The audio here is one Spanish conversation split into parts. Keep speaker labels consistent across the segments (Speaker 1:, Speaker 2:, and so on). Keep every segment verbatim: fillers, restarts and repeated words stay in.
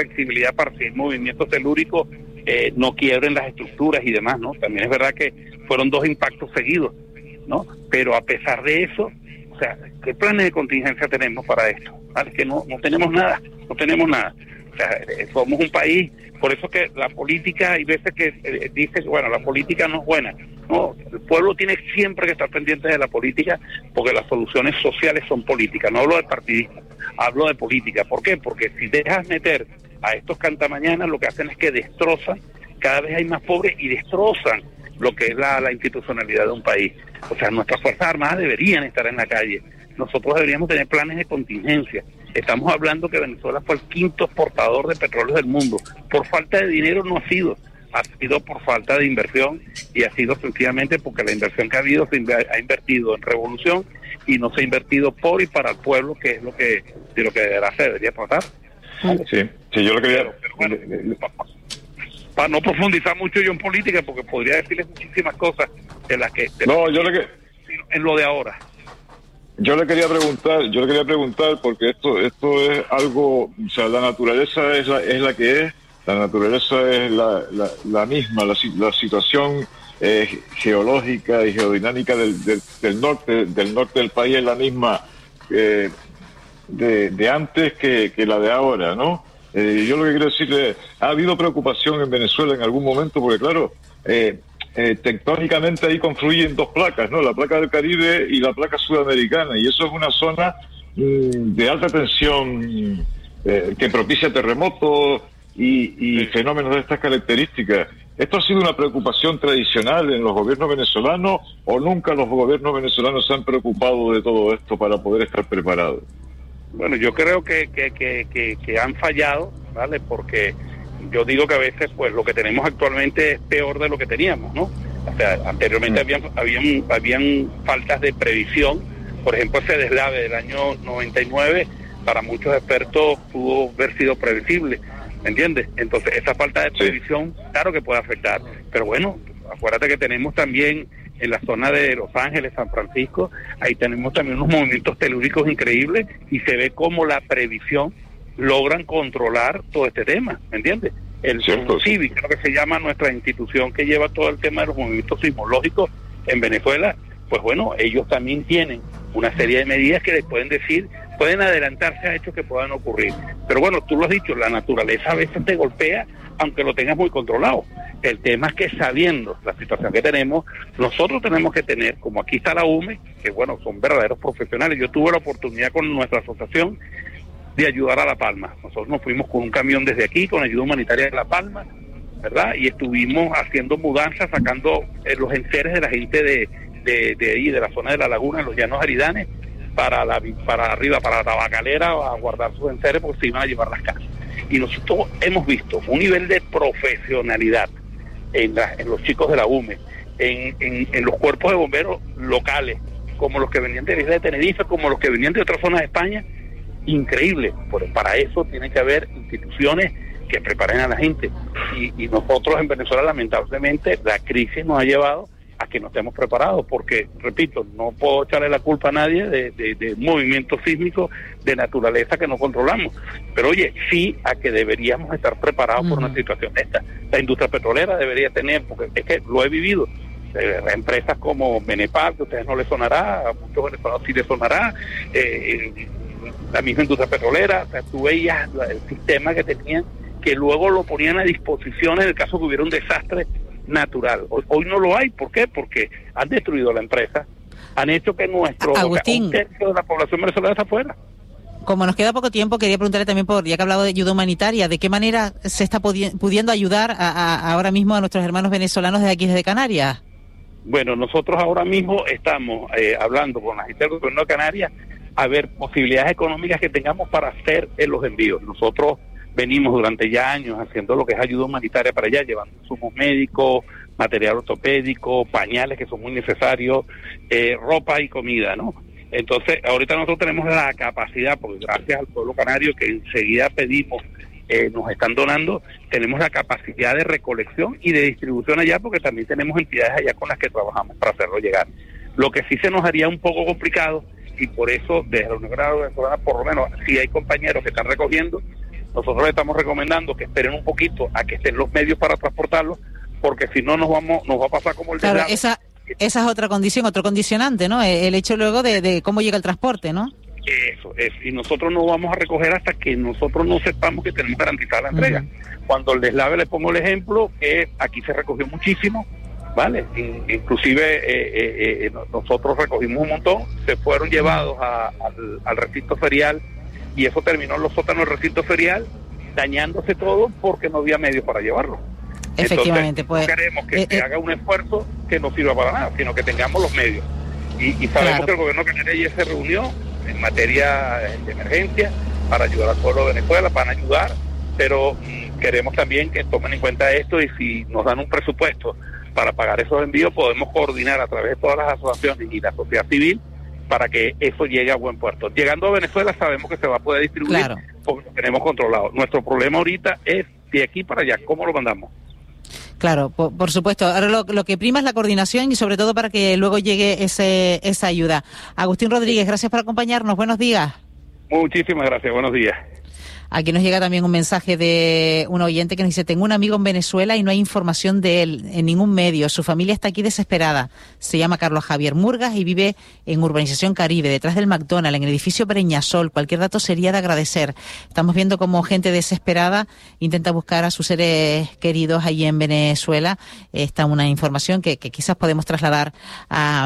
Speaker 1: flexibilidad para que el movimiento telúrico eh, no quiebren las estructuras y demás, ¿no? También es verdad que fueron dos impactos seguidos, ¿no? Pero a pesar de eso, o sea, ¿qué planes de contingencia tenemos para esto? ¿Vale? Que no, no tenemos nada, no tenemos nada. O sea, eh, somos un país, por eso que la política, hay veces que eh, dice, bueno, la política no es buena. No, el pueblo tiene siempre que estar pendiente de la política, porque las soluciones sociales son políticas. No hablo de partidismo, hablo de política. ¿Por qué? Porque si dejas meter a estos cantamañanas, lo que hacen es que destrozan, cada vez hay más pobres y destrozan lo que es la, la institucionalidad de un país. O sea, nuestras Fuerzas Armadas deberían estar en la calle. Nosotros deberíamos tener planes de contingencia. Estamos hablando que Venezuela fue el quinto exportador de petróleo del mundo. Por falta de dinero no ha sido, ha sido por falta de inversión y ha sido sencillamente porque la inversión que ha habido se ha invertido en revolución y no se ha invertido por y para el pueblo, que es lo que de lo que deberá se debería tratar.
Speaker 2: Sí, sí, yo lo quería...
Speaker 1: Pero, pero bueno, para no profundizar mucho yo en política, porque podría decirles muchísimas cosas de las que... De
Speaker 2: no,
Speaker 1: las
Speaker 2: yo le que...
Speaker 1: En lo de ahora.
Speaker 2: Yo le quería preguntar, yo le quería preguntar, porque esto esto es algo, o sea, la naturaleza es la, es la que es, la naturaleza es la, la, la misma, la, la situación eh, geológica y geodinámica del, del, del norte del norte del país es la misma eh, de, de antes que, que la de ahora, ¿no? Eh, yo lo que quiero decirle, ha habido preocupación en Venezuela en algún momento, porque claro, eh, Eh, tectónicamente ahí confluyen dos placas, ¿no? La placa del Caribe y la placa sudamericana, y eso es una zona mm, de alta tensión eh, que propicia terremotos y, y sí. fenómenos de estas características. ¿Esto ha sido una preocupación tradicional en los gobiernos venezolanos o nunca los gobiernos venezolanos se han preocupado de todo esto para poder estar preparados?
Speaker 1: Bueno, yo creo que, que, que, que, que han fallado, ¿vale? Porque yo digo que a veces pues lo que tenemos actualmente es peor de lo que teníamos, ¿no? O sea, anteriormente mm. habían, habían habían faltas de previsión. Por ejemplo, ese deslave del año noventa y nueve para muchos expertos pudo haber sido previsible, ¿me entiendes? Entonces esa falta de previsión, sí. claro que puede afectar, pero bueno, acuérdate que tenemos también en la zona de Los Ángeles, San Francisco, ahí tenemos también unos movimientos telúricos increíbles y se ve cómo la previsión logran controlar todo este tema, ¿me entiendes? El CIVI, creo que se llama nuestra institución que lleva todo el tema de los movimientos sismológicos en Venezuela, pues bueno, ellos también tienen una serie de medidas que les pueden decir, pueden adelantarse a hechos que puedan ocurrir. Pero bueno, tú lo has dicho, la naturaleza a veces te golpea, aunque lo tengas muy controlado. El tema es que sabiendo la situación que tenemos, nosotros tenemos que tener, como aquí está la U M E, que bueno, son verdaderos profesionales. Yo tuve la oportunidad con nuestra asociación de ayudar a La Palma. Nosotros nos fuimos con un camión desde aquí, con ayuda humanitaria de La Palma, ¿verdad? Y estuvimos haciendo mudanzas, sacando eh, los enseres de la gente de, de, de ahí, de la zona de la laguna, los llanos aridanes, para la para arriba, para la tabacalera, a guardar sus enseres porque se iban a llevar las casas. Y nosotros hemos visto un nivel de profesionalidad en, la, en los chicos de la U M E, en, en, en los cuerpos de bomberos locales, como los que venían de la isla de Tenerife, como los que venían de otras zonas de España, increíble. Pero para eso tiene que haber instituciones que preparen a la gente. Y, y nosotros en Venezuela, lamentablemente, la crisis nos ha llevado a que no estemos preparados, porque, repito, no puedo echarle la culpa a nadie de, de, de movimientos sísmicos de naturaleza que no controlamos. Pero oye, sí a que deberíamos estar preparados uh-huh. por una situación esta. La industria petrolera debería tener, porque es que lo he vivido, eh, empresas como Benepar, que a ustedes no les sonará, a muchos venezolanos sí les sonará, eh, eh, la misma industria petrolera, o sea, tú veías el sistema que tenían, que luego lo ponían a disposición en el caso que hubiera un desastre natural. Hoy, hoy no lo hay. ¿Por qué? Porque han destruido la empresa, han hecho que nuestro
Speaker 3: Agustín,
Speaker 1: un tercio de la población venezolana está afuera.
Speaker 3: Como nos queda poco tiempo, quería preguntarle también, por ya que ha hablado de ayuda humanitaria, ¿de qué manera se está pudi- pudiendo ayudar a, a, ahora mismo a nuestros hermanos venezolanos desde aquí, desde Canarias?
Speaker 1: Bueno, nosotros ahora mismo estamos eh, hablando con la gente del gobierno de Canarias a ver posibilidades económicas que tengamos para hacer eh, los envíos. Nosotros venimos durante ya años haciendo lo que es ayuda humanitaria para allá, llevando insumos médicos, material ortopédico, pañales que son muy necesarios, eh, ropa y comida, ¿no? Entonces, ahorita nosotros tenemos la capacidad, porque gracias al pueblo canario que enseguida pedimos, eh, nos están donando, tenemos la capacidad de recolección y de distribución allá, porque también tenemos entidades allá con las que trabajamos para hacerlo llegar. Lo que sí se nos haría un poco complicado, y por eso desde la Unión Venezolana, por lo menos, sí hay compañeros que están recogiendo, nosotros le estamos recomendando que esperen un poquito a que estén los medios para transportarlos, porque si no nos vamos nos va a pasar como el
Speaker 3: claro,
Speaker 1: deslave.
Speaker 3: esa esa es otra condición, otro condicionante, ¿no? El hecho luego de, de cómo llega el transporte, ¿no?
Speaker 1: Eso es, y nosotros no vamos a recoger hasta que nosotros no sepamos que tenemos garantizada la entrega. Uh-huh. Cuando el deslave, le pongo el ejemplo, que aquí se recogió muchísimo, ¿vale? Inclusive eh, eh, eh, nosotros recogimos un montón, se fueron llevados a, al, al recinto ferial, y eso terminó en los sótanos del recinto ferial, dañándose todo porque no había medios para llevarlo.
Speaker 3: Efectivamente,
Speaker 1: entonces,
Speaker 3: pues
Speaker 1: no queremos que
Speaker 3: eh,
Speaker 1: se
Speaker 3: eh,
Speaker 1: haga un esfuerzo que no sirva para nada, sino que tengamos los medios. Y, y sabemos
Speaker 3: claro.
Speaker 1: que el gobierno canario se reunió en materia de emergencia para ayudar al pueblo de Venezuela, para ayudar, pero mmm, queremos también que tomen en cuenta esto, y si nos dan un presupuesto para pagar esos envíos, podemos coordinar a través de todas las asociaciones y la sociedad civil para que eso llegue a buen puerto. Llegando a Venezuela sabemos que se va a poder distribuir, claro, porque lo tenemos controlado. Nuestro problema ahorita es de aquí para allá, ¿cómo lo mandamos?
Speaker 3: Claro, por, por supuesto. Ahora lo, lo que prima es la coordinación y sobre todo para que luego llegue ese esa ayuda. Agustín Rodríguez, gracias por acompañarnos. Buenos días.
Speaker 1: Muchísimas gracias. Buenos días.
Speaker 3: Aquí nos llega también un mensaje de un oyente que nos dice: tengo un amigo en Venezuela y no hay información de él en ningún medio. Su familia está aquí desesperada. Se llama Carlos Javier Murgas y vive en Urbanización Caribe, detrás del McDonald's, en el edificio Breñasol. Cualquier dato sería de agradecer. Estamos viendo cómo gente desesperada intenta buscar a sus seres queridos allí en Venezuela. Está una información que, que quizás podemos trasladar a,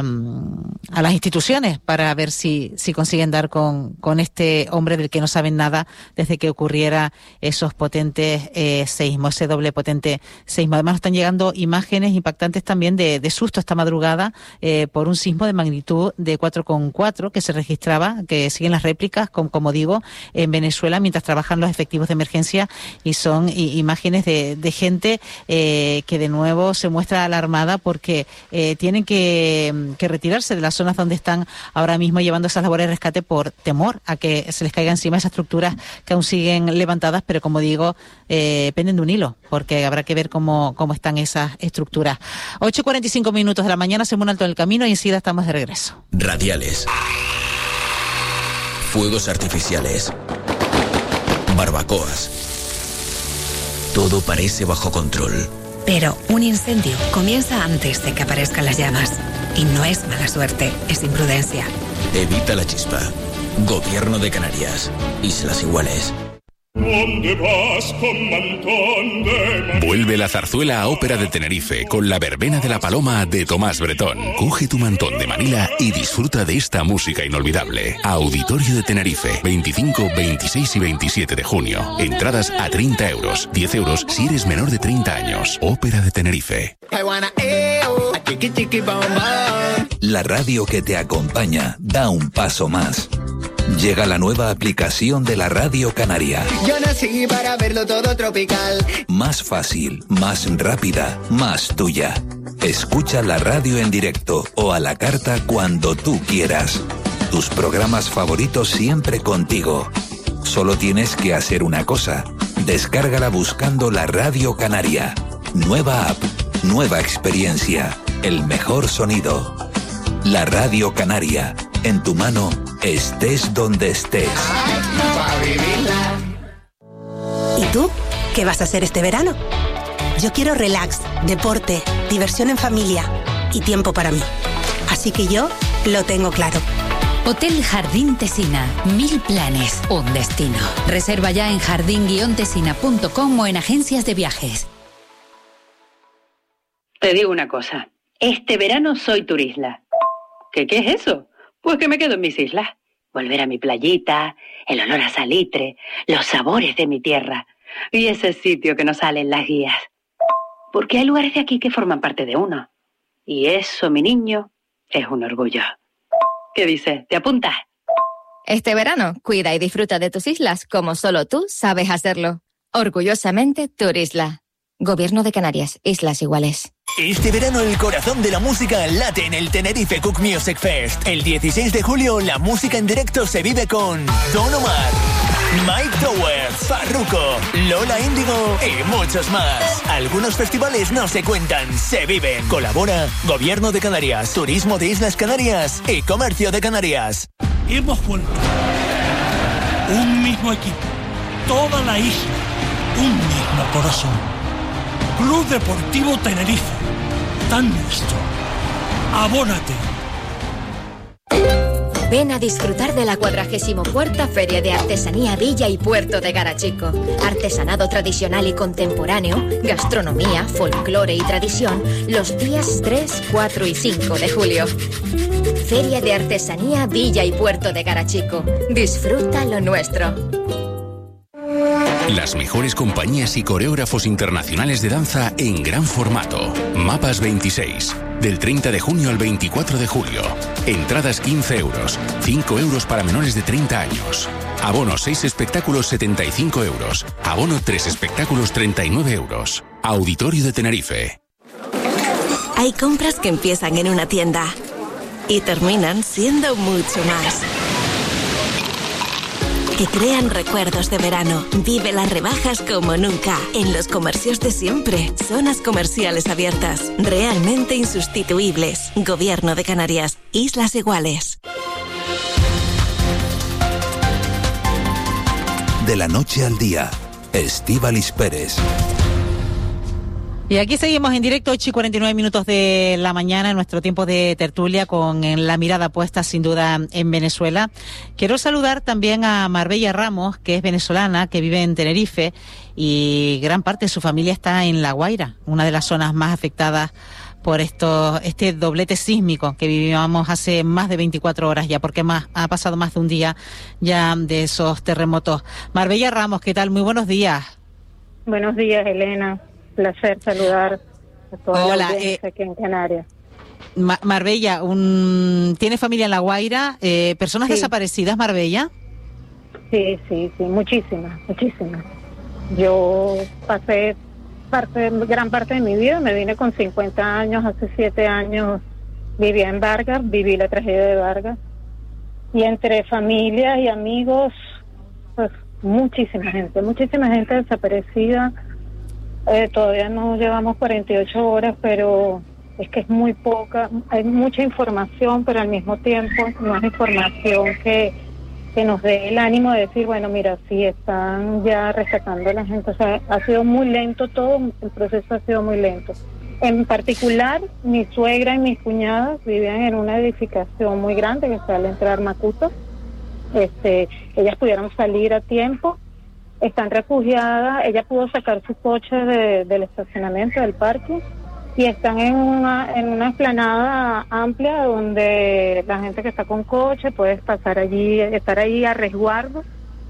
Speaker 3: a las instituciones para ver si, si consiguen dar con, con este hombre del que no saben nada desde que ocurriera esos potentes eh, seismos, ese doble potente seismo. Además, están llegando imágenes impactantes también de, de susto esta madrugada eh, por un sismo de magnitud de cuatro coma cuatro que se registraba, que siguen las réplicas, con, como digo, en Venezuela, mientras trabajan los efectivos de emergencia, y son y, imágenes de, de gente eh, que de nuevo se muestra alarmada porque eh, tienen que, que retirarse de las zonas donde están ahora mismo llevando esas labores de rescate por temor a que se les caiga encima esas estructuras que aún siguen levantadas, pero como digo, eh, penden de un hilo, porque habrá que ver cómo, cómo están esas estructuras. ocho y cuarenta y cinco minutos de la mañana, hacemos un alto en el camino y enseguida estamos de regreso.
Speaker 4: Radiales, fuegos artificiales, barbacoas, todo parece bajo control.
Speaker 5: Pero un incendio comienza antes de que aparezcan las llamas, y no es mala suerte, es imprudencia.
Speaker 4: Evita la chispa. Gobierno de Canarias. Islas Iguales.
Speaker 6: ¿Dónde vas con mantón de...
Speaker 7: Vuelve la zarzuela a Ópera de Tenerife con la verbena de la Paloma de Tomás Bretón. Coge tu mantón de Manila y disfruta de esta música inolvidable. Auditorio de Tenerife, veinticinco, veintiséis y veintisiete de junio. Entradas a treinta euros, diez euros si eres menor de treinta años. Ópera de Tenerife.
Speaker 8: La radio que te acompaña da un paso más. Llega la nueva aplicación de la Radio Canaria.
Speaker 9: Yo nací para verlo todo tropical.
Speaker 8: Más fácil, más rápida, más tuya. Escucha la radio en directo o a la carta cuando tú quieras. Tus programas favoritos siempre contigo. Solo tienes que hacer una cosa. Descárgala buscando la Radio Canaria. Nueva app, nueva experiencia, el mejor sonido. La Radio Canaria, en tu mano, estés donde estés.
Speaker 10: ¿Y tú? ¿Qué vas a hacer este verano? Yo quiero relax, deporte, diversión en familia y tiempo para mí. Así que yo lo tengo claro.
Speaker 11: Hotel Jardín Tesina. Mil planes, un destino. Reserva ya en jardín guion tesina punto com o en agencias de viajes.
Speaker 12: Te digo una cosa. Este verano soy turisla. ¿Qué, qué es eso? Pues que me quedo en mis islas. Volver a mi playita, el olor a salitre, los sabores de mi tierra y ese sitio que no sale en las guías. Porque hay lugares de aquí que forman parte de uno. Y eso, mi niño, es un orgullo. ¿Qué dices? ¿Te apuntas?
Speaker 13: Este verano, cuida y disfruta de tus islas como solo tú sabes hacerlo. Orgullosamente, Turisla. Gobierno de Canarias, Islas Iguales.
Speaker 14: Este verano el corazón de la música late en el Tenerife Cook Music Fest. El dieciséis de julio la música en directo se vive con Don Omar, Mike Towers, Farruko, Lola Índigo y muchos más. Algunos festivales no se cuentan, se viven. Colabora Gobierno de Canarias, Turismo de Islas Canarias y Comercio de Canarias.
Speaker 15: Hemos vuelto. Un mismo equipo. toda la isla, un mismo corazón. Club Deportivo Tenerife, tan nuestro. Abónate.
Speaker 13: Ven a disfrutar de la cuadragésimo cuarta Feria de Artesanía Villa y Puerto de Garachico. Artesanado tradicional y contemporáneo, gastronomía, folclore y tradición, los días tres, cuatro y cinco de julio. Feria de Artesanía Villa y Puerto de Garachico. Disfruta lo nuestro.
Speaker 7: Las mejores compañías y coreógrafos internacionales de danza en gran formato. Mapas veintiséis. Del treinta de junio al veinticuatro de julio. Entradas quince euros. cinco euros para menores de treinta años. Abono seis espectáculos setenta y cinco euros. Abono tres espectáculos treinta y nueve euros. Auditorio de Tenerife.
Speaker 16: Hay compras que empiezan en una tienda y terminan siendo mucho más. Que crean recuerdos de verano. Vive las rebajas como nunca. En los comercios de siempre. Zonas comerciales abiertas. Realmente insustituibles. Gobierno de Canarias. Islas Iguales.
Speaker 8: De la noche al día. Estíbaliz Pérez.
Speaker 3: Y aquí seguimos en directo, ocho y cuarenta y nueve minutos de la mañana, en nuestro tiempo de tertulia, con la mirada puesta sin duda en Venezuela. Quiero saludar también a Marbella Ramos, que es venezolana, que vive en Tenerife, y gran parte de su familia está en La Guaira, una de las zonas más afectadas por esto, este doblete sísmico que vivíamos hace más de veinticuatro horas ya, porque más, ha pasado más de un día ya de esos terremotos. Marbella Ramos, ¿qué tal? Muy buenos días.
Speaker 17: Buenos días, Elena. Placer saludar a toda
Speaker 3: Hola,
Speaker 17: la audiencia
Speaker 3: eh,
Speaker 17: aquí en Canarias.
Speaker 3: Ma- Marbella, un, ¿tiene familia en La Guaira? Eh, ¿Personas
Speaker 17: Sí.
Speaker 3: desaparecidas, Marbella?
Speaker 17: Sí, sí, sí, muchísimas, muchísimas. Yo pasé parte, gran parte de mi vida, me vine con cincuenta años, hace siete años vivía en Vargas, viví la tragedia de Vargas. Y entre familias y amigos, pues muchísima gente, muchísima gente desaparecida. Eh, todavía no llevamos cuarenta y ocho horas, pero es que es muy poca, hay mucha información, pero al mismo tiempo no es información que, que nos dé el ánimo de decir, bueno, mira, sí están ya rescatando a la gente. O sea, ha sido muy lento todo, el proceso ha sido muy lento. En particular, mi suegra y mis cuñadas vivían en una edificación muy grande que está al entrar Macuto. Este, ellas pudieron salir a tiempo. Están refugiadas, ella pudo sacar su coche de, del estacionamiento del parque y están en una en una explanada amplia donde la gente que está con coche puede pasar allí, estar ahí a resguardo.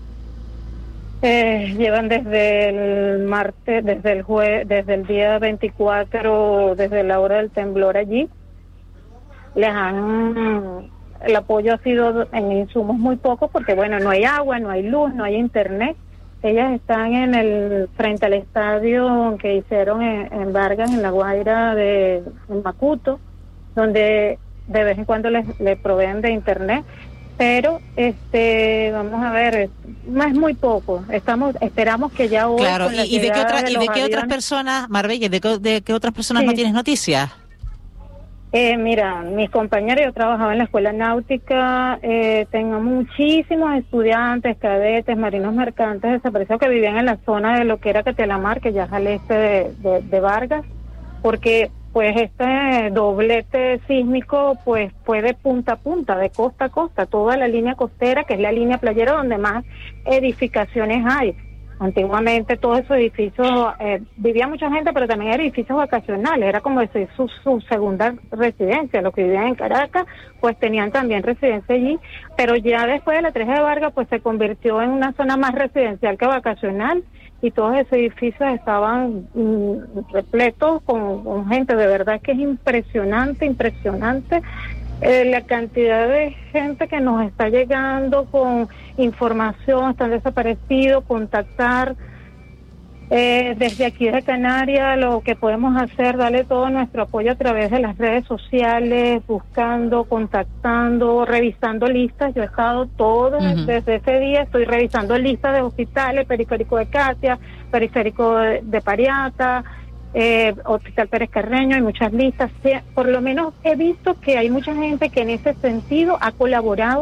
Speaker 17: Eh, llevan desde el martes, desde el jue, desde el día veinticuatro, desde la hora del temblor allí. Les han el apoyo ha sido en insumos muy poco porque bueno, no hay agua, no hay luz, no hay internet. Ellas están en el frente al estadio que hicieron en, en Vargas, en La Guaira de en Macuto, donde de vez en cuando les, les proveen de internet, pero este vamos a ver, es, es muy poco. Estamos esperamos que ya hoy
Speaker 3: Claro,
Speaker 17: con la
Speaker 3: y, y de qué
Speaker 17: llegada
Speaker 3: otra,
Speaker 17: de
Speaker 3: y
Speaker 17: los
Speaker 3: de qué otras
Speaker 17: aviones-
Speaker 3: personas, Marbella, de, qué- de qué otras personas
Speaker 17: Sí.
Speaker 3: no tienes noticias?
Speaker 17: Eh, mira, mis compañeros, yo trabajaba en la escuela náutica, eh, tengo muchísimos estudiantes, cadetes, marinos mercantes desaparecidos que vivían en la zona de lo que era Catelamar, que ya es al este de, de, de Vargas, porque pues este doblete sísmico pues fue de punta a punta, de costa a costa, toda la línea costera, que es la línea playera donde más edificaciones hay. Antiguamente todos esos edificios, eh, vivía mucha gente, pero también eran edificios vacacionales, era como decir su, su segunda residencia. Los que vivían en Caracas, pues tenían también residencia allí, pero ya después de la tragedia de Vargas, pues se convirtió en una zona más residencial que vacacional, y todos esos edificios estaban mm, repletos con, con gente. De verdad que es impresionante, impresionante. Eh, la cantidad de gente que nos está llegando con información, están desaparecidos, contactar eh, desde aquí de Canarias, lo que podemos hacer, darle todo nuestro apoyo a través de las redes sociales, buscando, contactando, revisando listas. Yo he estado todo,
Speaker 18: Ujú.
Speaker 17: desde ese día estoy revisando listas de hospitales, periférico de Catia, periférico de, de Pariata, Eh, Hospital Pérez Carreño, hay muchas listas. Sí, por lo menos he visto que hay mucha gente que en ese sentido ha colaborado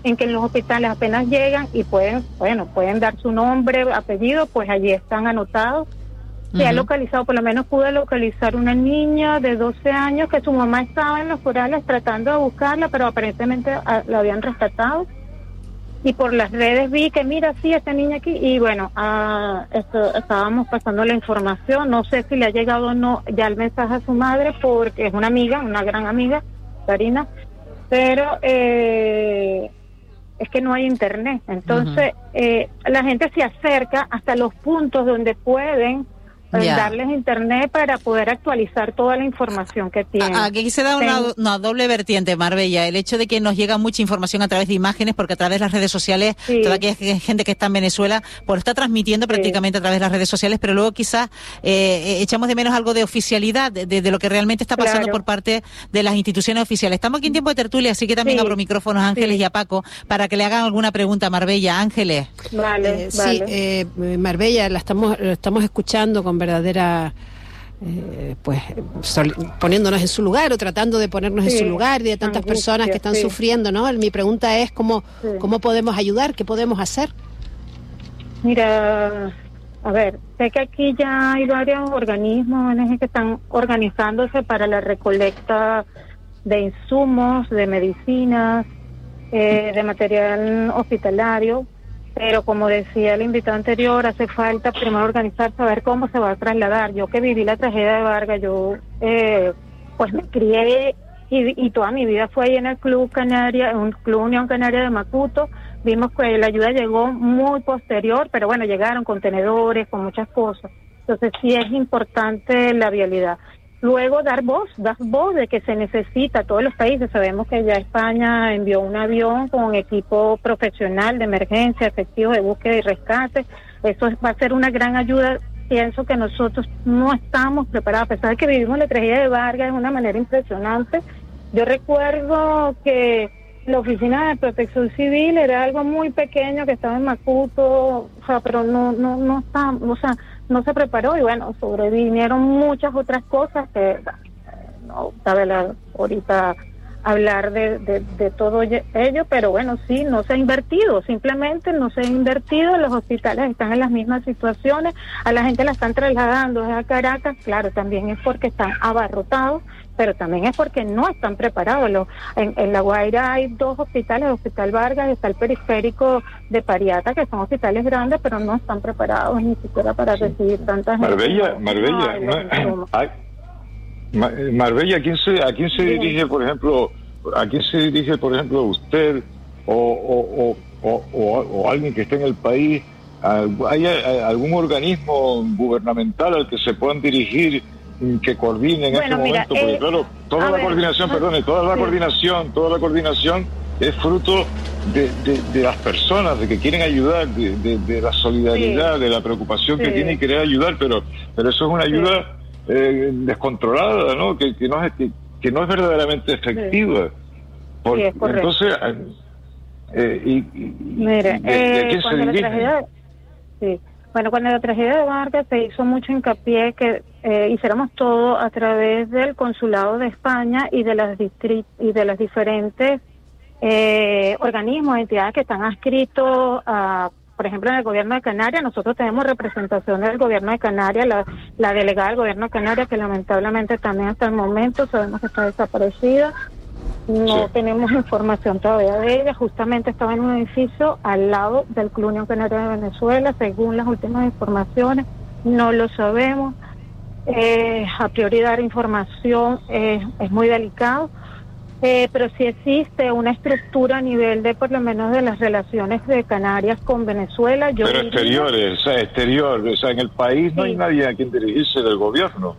Speaker 17: en que en los hospitales apenas llegan y pueden, bueno, pueden dar su nombre, apellido, pues allí están anotados. Se uh-huh. ha localizado, por lo menos pude localizar una niña de doce años que su mamá estaba en los corales tratando de buscarla, pero aparentemente a, la habían rescatado. Y por las redes vi que, mira, sí, esta niña aquí, y bueno, ah, esto, estábamos pasando la información, no sé si le ha llegado o no ya el mensaje a su madre, porque es una amiga, una gran amiga, Karina, pero eh, es que no hay internet, entonces uh-huh. eh, la gente se acerca hasta los puntos donde pueden Yeah. darles internet para poder actualizar toda la información que tienen.
Speaker 3: Aquí se da una, una doble vertiente, Marbella, el hecho de que nos llega mucha información a través de imágenes, porque a través de las redes sociales, sí. toda aquella gente que está en Venezuela, pues está transmitiendo sí. prácticamente a través de las redes sociales, pero luego quizás eh, echamos de menos algo de oficialidad, de, de lo que realmente está pasando claro. por parte de las instituciones oficiales. Estamos aquí en tiempo de tertulia, así que también sí. abro micrófonos a Ángeles sí. y a Paco para que le hagan alguna pregunta a Marbella. Ángeles.
Speaker 17: Vale,
Speaker 18: eh,
Speaker 17: vale.
Speaker 18: Sí, eh, Marbella, la estamos, lo estamos escuchando con verdadera eh, pues sol, poniéndonos en su lugar o tratando de ponernos sí, en su lugar de tantas angustia, personas que están sí. sufriendo, ¿no? Mi pregunta es cómo sí. cómo podemos ayudar, qué podemos hacer.
Speaker 17: Mira, a ver, sé que aquí ya hay varios organismos que están organizándose para la recolecta de insumos, de medicinas, eh, de material hospitalario. Pero como decía el invitado anterior, hace falta primero organizar, saber cómo se va a trasladar. Yo que viví la tragedia de Vargas, yo eh, pues me crié y, y toda mi vida fue ahí en el Club Canaria, en un Club Unión Canaria de Macuto. Vimos que la ayuda llegó muy posterior, pero bueno, llegaron contenedores, con muchas cosas. Entonces sí es importante la vialidad. Luego dar voz, dar voz de que se necesita, todos los países, sabemos que ya España envió un avión con equipo profesional de emergencia, efectivo de búsqueda y rescate, eso va a ser una gran ayuda. Pienso que nosotros no estamos preparados, a pesar de que vivimos la tragedia de Vargas de una manera impresionante. Yo recuerdo que la oficina de protección civil era algo muy pequeño que estaba en Macuto, o sea, pero no, no, no está, o sea, no se preparó y bueno, sobrevinieron muchas otras cosas que no cabe la, ahorita hablar de, de, de todo ello, pero bueno, sí, no se ha invertido, simplemente no se ha invertido, los hospitales están en las mismas situaciones, a la gente la están trasladando a Caracas, claro, también es porque están abarrotados, pero también es porque no están preparados. Los, en, en La Guaira hay dos hospitales, el Hospital Vargas y está el periférico de Pariata, que son hospitales grandes, pero no están preparados ni siquiera para recibir tanta gente.
Speaker 2: Marbella, Marbella, no, hay, Marbella, ¿a quién se, a quién se dirige, por ejemplo, a quién se dirige, por ejemplo, usted o, o, o, o, o, o alguien que esté en el país? ¿Hay algún organismo gubernamental al que se puedan dirigir, que coordine en
Speaker 17: bueno,
Speaker 2: este
Speaker 17: mira,
Speaker 2: momento? Porque
Speaker 17: eh,
Speaker 2: claro, toda la ver, coordinación, no, perdone, toda la sí. coordinación, toda la coordinación es fruto de, de, de las personas, de que quieren ayudar, de, de, de la solidaridad, sí. de la preocupación sí. que tienen y querer ayudar, pero pero eso es una ayuda sí. eh, descontrolada, ¿no? Que, que no es que, que no es verdaderamente efectiva. Sí. Por, sí, es correcto. Entonces, eh, y, y,
Speaker 17: Mire, de, eh, ¿de quién se dirige? Tragedia, sí. Bueno, cuando la tragedia de Vargas se hizo mucho hincapié que eh, hiciéramos todo a través del Consulado de España y de las distri- y de las diferentes eh, organismos, entidades que están adscritos a, por ejemplo, en el Gobierno de Canarias. Nosotros tenemos representación del Gobierno de Canarias, la, la delegada del Gobierno de Canarias, que lamentablemente también hasta el momento sabemos que está desaparecida. No sí. tenemos información todavía de ella. Justamente estaba en un edificio al lado del Club Unión Canaria de Venezuela, según las últimas informaciones. No lo sabemos. Eh, a priori dar información eh, es muy delicado, eh, pero sí existe una estructura a nivel de, por lo menos, de las relaciones de Canarias con Venezuela. Yo
Speaker 2: pero
Speaker 17: diría,
Speaker 2: exteriores, o sea, exterior, o sea, en el país no sí. hay nadie a quien dirigirse del gobierno,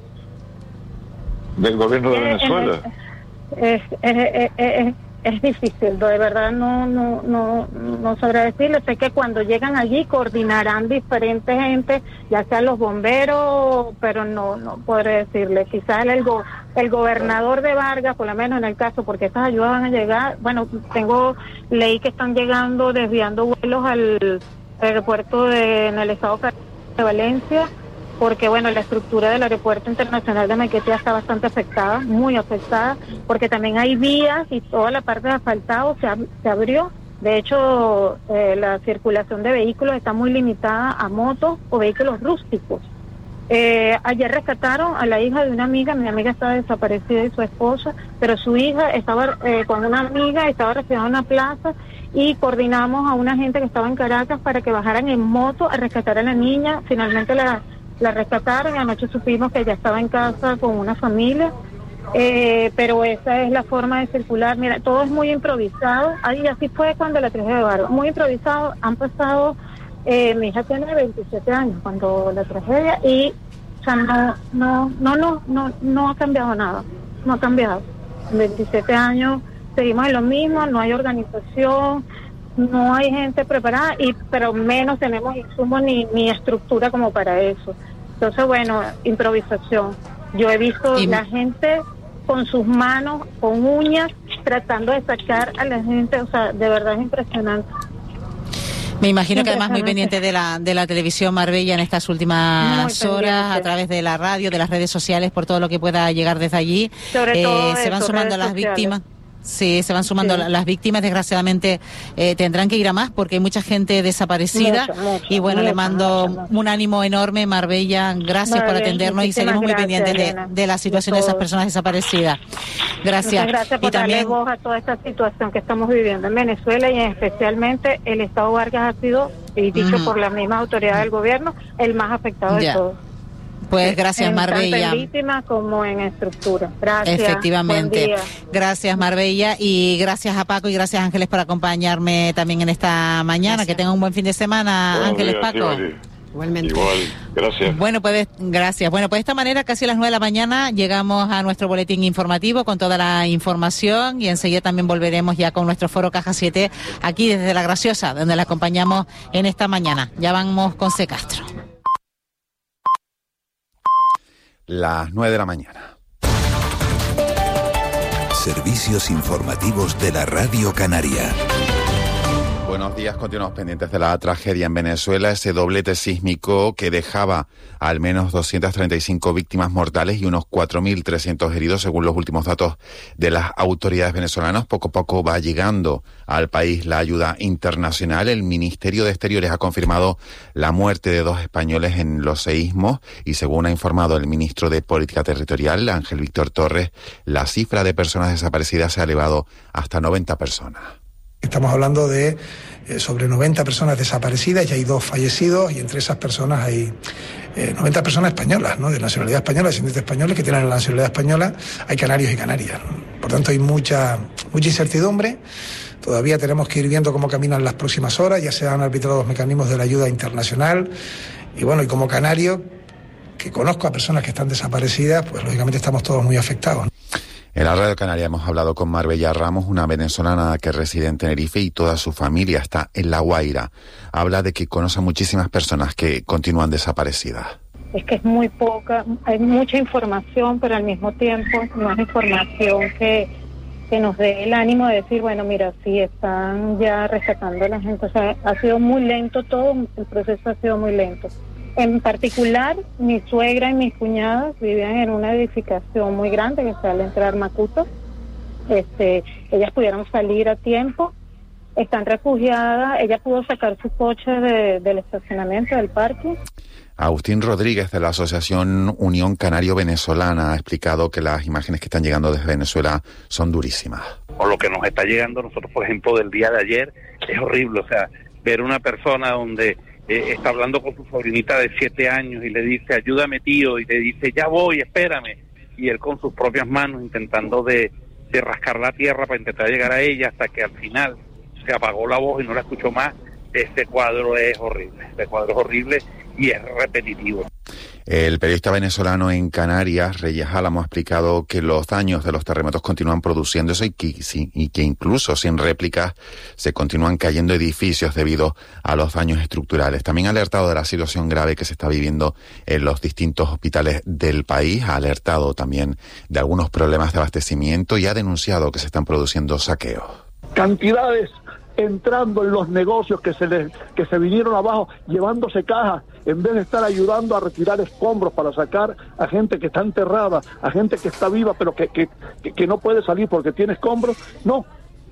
Speaker 2: del gobierno de eh, Venezuela.
Speaker 17: Es, es, es, es, es difícil, de verdad no no no no sabré decirle. Sé que cuando llegan allí coordinarán diferentes gente, ya sean los bomberos, pero no no podré decirle. Quizás el go, el gobernador de Vargas, por lo menos en el caso, porque estas ayudas van a llegar. Bueno, tengo leí que están llegando, desviando vuelos al aeropuerto de, en el estado de Valencia, porque bueno, la estructura del aeropuerto internacional de Maiquetía está bastante afectada, muy afectada, porque también hay vías y toda la parte de asfaltado se, ab- se abrió De hecho, eh, la circulación de vehículos está muy limitada a motos o vehículos rústicos. Eh, ayer rescataron a la hija de una amiga, mi amiga estaba desaparecida y su esposa, pero su hija estaba eh, con una amiga, estaba refugiada en una plaza y coordinamos a una gente que estaba en Caracas para que bajaran en moto a rescatar a la niña. Finalmente la, la rescataron y anoche supimos que ella estaba en casa con una familia. Eh, pero esa es la forma de circular. Mira, todo es muy improvisado. Ahí así fue cuando la tragedia de Barba. Muy improvisado. Han pasado, eh, mi hija tiene veintisiete años cuando la tragedia y o sea, no, no, no, no, no, no ha cambiado nada. No ha cambiado. En veintisiete años seguimos en lo mismo. No hay organización, no hay gente preparada y pero menos tenemos insumos ni, ni estructura como para eso. Entonces, bueno, improvisación. Yo he visto y... la gente con sus manos, con uñas, tratando de sacar a la gente, o sea, de verdad es impresionante.
Speaker 3: Me imagino que además muy pendiente de la de la televisión Marbella en estas últimas horas, a través de la radio, de las redes sociales, por todo lo que pueda llegar desde allí.
Speaker 17: Sobre
Speaker 3: eh,
Speaker 17: todo
Speaker 3: se van
Speaker 17: eso,
Speaker 3: sumando las
Speaker 17: sociales.
Speaker 3: víctimas. Sí, se van sumando sí. las víctimas, desgraciadamente eh, tendrán que ir a más porque hay mucha gente desaparecida.
Speaker 17: Mucho, mucho,
Speaker 3: y bueno,
Speaker 17: mucho,
Speaker 3: le mando
Speaker 17: mucho, mucho.
Speaker 3: un ánimo enorme, Marbella, gracias
Speaker 17: vale,
Speaker 3: por atendernos y seguimos muy pendientes de, de la situación de, de esas personas desaparecidas. Gracias.
Speaker 17: Muchas gracias por
Speaker 3: y también
Speaker 17: darle voz a toda esta situación que estamos viviendo en Venezuela y especialmente el Estado Vargas ha sido, y dicho uh-huh. por las mismas autoridades del gobierno, el más afectado
Speaker 3: ya.
Speaker 17: de todos.
Speaker 3: Pues gracias,
Speaker 17: en
Speaker 3: Marbella.
Speaker 17: Tanto en víctimas como en estructura. Gracias.
Speaker 3: Efectivamente. Gracias, Marbella. Y gracias a Paco y gracias, Ángeles, por acompañarme también en esta mañana. Gracias. Que tengan un buen fin de semana, Buenos Ángeles, días, Paco.
Speaker 2: Sí,
Speaker 18: Igualmente.
Speaker 2: Igual, gracias.
Speaker 3: Bueno, pues gracias. Bueno, pues de esta manera, casi a las nueve de la mañana, llegamos a nuestro boletín informativo con toda la información y enseguida también volveremos ya con nuestro foro Caja siete aquí desde La Graciosa, donde la acompañamos en esta mañana. Ya vamos con C. Castro.
Speaker 19: Las nueve de la mañana.
Speaker 8: Servicios informativos de la Radio Canaria.
Speaker 19: Buenos días, continuamos pendientes de la tragedia en Venezuela, ese doblete sísmico que dejaba al menos doscientas treinta y cinco víctimas mortales y unos cuatro mil trescientos heridos, según los últimos datos de las autoridades venezolanas. Poco a poco va llegando al país la ayuda internacional. El Ministerio de Exteriores ha confirmado la muerte de dos españoles en los seísmos y, según ha informado el ministro de Política Territorial, Ángel Víctor Torres, la cifra de personas desaparecidas se ha elevado hasta noventa personas.
Speaker 20: Estamos hablando de eh, sobre noventa personas desaparecidas y hay dos fallecidos y entre esas personas hay eh, noventa personas españolas, ¿no? De nacionalidad española, descendientes españoles que tienen la nacionalidad española, hay canarios y canarias, ¿no? Por tanto hay mucha, mucha incertidumbre. Todavía tenemos que ir viendo cómo caminan las próximas horas, ya se han arbitrado los mecanismos de la ayuda internacional y bueno, y como canario, que conozco a personas que están desaparecidas, pues lógicamente estamos todos muy afectados, ¿no?
Speaker 19: En la Radio Canaria hemos hablado con Marbella Ramos, una venezolana que reside en Tenerife y toda su familia está en La Guaira. Habla de que conoce a muchísimas personas que continúan desaparecidas.
Speaker 17: Es que es muy poca, hay mucha información, pero al mismo tiempo no es información que, que nos dé el ánimo de decir, bueno, mira, sí, están ya rescatando a la gente. O sea, ha sido muy lento todo, el proceso ha sido muy lento. En particular, mi suegra y mis cuñadas vivían en una edificación muy grande que está al entrar Macuto. Este, ellas pudieron salir a tiempo, están refugiadas, ella pudo sacar su coche de, del estacionamiento del parque.
Speaker 19: Agustín Rodríguez, de la Asociación Unión Canario Venezolana, ha explicado que las imágenes que están llegando desde Venezuela son durísimas.
Speaker 1: O lo que nos está llegando a nosotros, por ejemplo, del día de ayer, es horrible. O sea, ver una persona donde Eh, está hablando con su sobrinita de siete años y le dice, ayúdame tío, y le dice, ya voy, espérame, y él con sus propias manos intentando de, de rascar la tierra para intentar llegar a ella, hasta que al final se apagó la voz y no la escuchó más. Este cuadro es horrible, este cuadro es horrible y es repetitivo.
Speaker 19: El periodista venezolano en Canarias, Reyes Álamo, ha explicado que los daños de los terremotos continúan produciéndose y que, y que incluso sin réplicas se continúan cayendo edificios debido a los daños estructurales. También ha alertado de la situación grave que se está viviendo en los distintos hospitales del país, ha alertado también de algunos problemas de abastecimiento y ha denunciado que se están produciendo saqueos.
Speaker 21: Cantidades entrando en los negocios que se les, que se vinieron abajo, llevándose cajas, en vez de estar ayudando a retirar escombros para sacar a gente que está enterrada, a gente que está viva pero que, que, que no puede salir porque tiene escombros. No,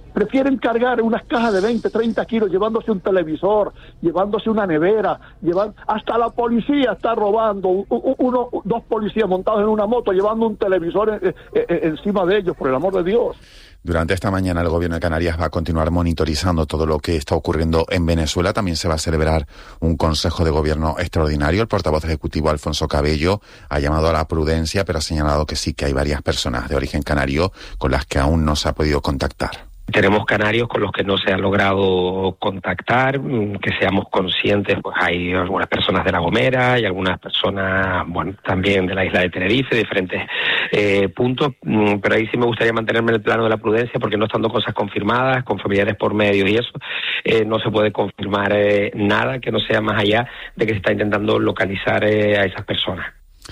Speaker 21: Prefieren cargar unas cajas de veinte, treinta kilos, llevándose un televisor, llevándose una nevera, llevan... hasta la policía está robando, uno, dos policías montados en una moto llevando un televisor en, en, encima de ellos, por el amor de Dios.
Speaker 19: Durante esta mañana el Gobierno de Canarias va a continuar monitorizando todo lo que está ocurriendo en Venezuela. También se va a celebrar un Consejo de Gobierno extraordinario. El portavoz ejecutivo Alfonso Cabello ha llamado a la prudencia, pero ha señalado que sí que hay varias personas de origen canario con las que aún no se ha podido contactar.
Speaker 5: Tenemos canarios con los que no se ha logrado contactar, que seamos conscientes, pues hay algunas personas de La Gomera y algunas personas, bueno, también de la isla de Tenerife, diferentes eh, puntos, pero ahí sí me gustaría mantenerme en el plano de la prudencia, porque no estando cosas confirmadas, con familiares por medio y eso, eh, no se puede confirmar eh, nada que no sea más allá de que se está intentando localizar eh, a esas personas.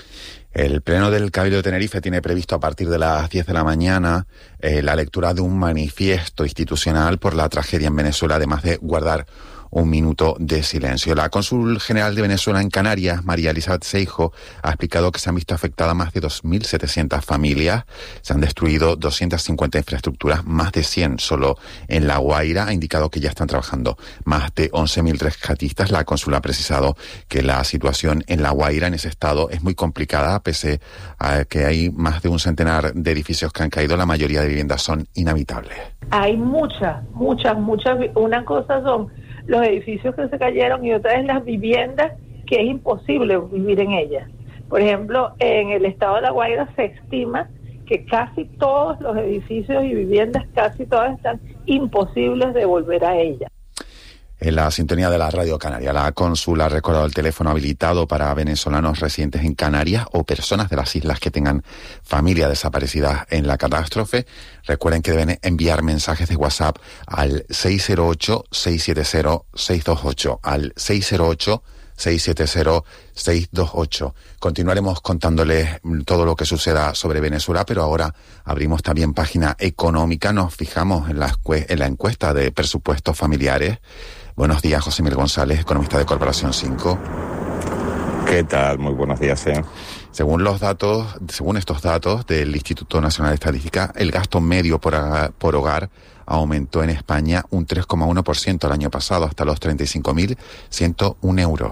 Speaker 19: El Pleno del Cabildo de Tenerife tiene previsto a partir de las diez de la mañana eh, la lectura de un manifiesto institucional por la tragedia en Venezuela, además de guardar un minuto de silencio. La cónsul general de Venezuela en Canarias, María Elizabeth Seijo, ha explicado que se han visto afectadas más de dos mil setecientas familias, se han destruido doscientas cincuenta infraestructuras, más de cien solo en La Guaira. Ha indicado que ya están trabajando más de once mil rescatistas. La cónsul ha precisado que la situación en La Guaira, en ese estado, es muy complicada, pese a que hay más de un centenar de edificios que han caído. La mayoría de viviendas son inhabitables.
Speaker 22: Hay muchas, muchas, muchas. Una cosa son los edificios que se cayeron y otra es las viviendas que es imposible vivir en ellas. Por ejemplo, en el estado de La Guaira se estima que casi todos los edificios y viviendas, casi todas están imposibles de volver a ellas.
Speaker 19: En la sintonía de la Radio Canaria, la cónsula ha recordado el teléfono habilitado para venezolanos residentes en Canarias o personas de las islas que tengan familia desaparecida en la catástrofe. Recuerden que deben enviar mensajes de WhatsApp al seis cero ocho, seis siete cero, seis dos ocho, al seis cero ocho, seis siete cero, seis dos ocho. Continuaremos contándoles todo lo que suceda sobre Venezuela, pero ahora abrimos también página económica. Nos fijamos en la, en la encuesta de presupuestos familiares. Buenos días, José Miguel González, economista de Corporación cinco.
Speaker 23: ¿Qué tal? Muy buenos días, eh.
Speaker 19: Según los datos, según estos datos del Instituto Nacional de Estadística, el gasto medio por, por hogar aumentó en España un tres coma uno por ciento el año pasado, hasta los treinta y cinco mil ciento uno euros.